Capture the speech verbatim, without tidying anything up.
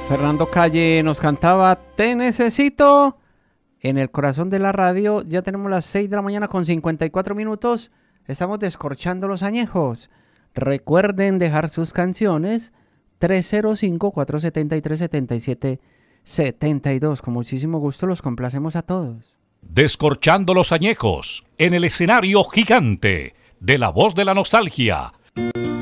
Fernando Calle nos cantaba Te necesito en el corazón de la radio. Ya tenemos las seis de la mañana con cincuenta y cuatro minutos. Estamos descorchando los añejos. Recuerden dejar sus canciones tres cero cinco, cuatro siete tres, siete siete siete dos. Con muchísimo gusto los complacemos a todos. Descorchando los añejos en el escenario gigante de La Voz de la Nostalgia.